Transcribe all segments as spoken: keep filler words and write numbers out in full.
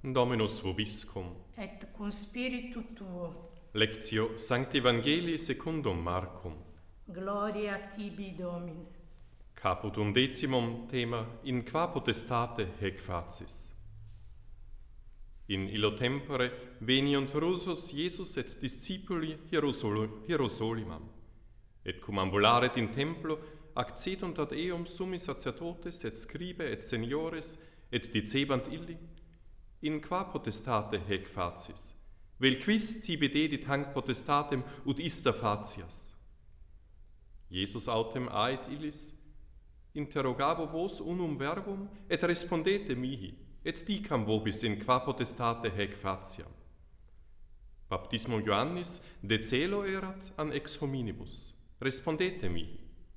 Dominus vobiscum. Et cum spiritu tuo. Lectio Sancti Evangelii secundum Marcum. Gloria tibi, Domine. Caput undecimum thema in qua potestate haec facis. In illo tempore veniunt rusus Iesus et discipuli Hierosol- Hierosolimam, et cum ambularet in templo accedunt ad eum summi sacerdotes et scribe et seniores et dicebant illi, in qua potestate haec facis, vel quis tibi dedit hanc potestatem ut ista facias? Iesus autem ait illis, interrogabo vos unum verbum et respondete mihi, et dicam vobis in qua potestate haec faciam. Baptismo Ioannis de celo erat an ex hominibus, respondete mihi.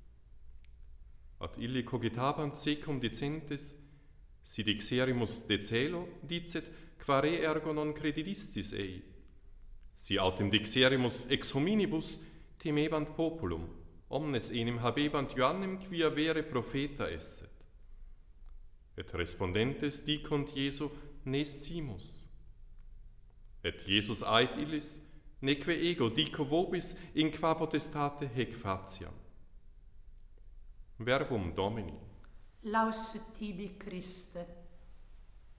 Ad illi cogitabant secum dicentes, si dixerimus de celo, dicet, quare ergo non credidistis ei. Si autem dixerimus ex hominibus, timebant populum, omnes enim habebant Ioannem quia vere profeta esset. Et respondentes dicunt Iesu, nescimus. Et Iesus ait illis, neque ego dico vobis in qua potestate haec faciam. Verbum Domini. Laus tibi, Christe.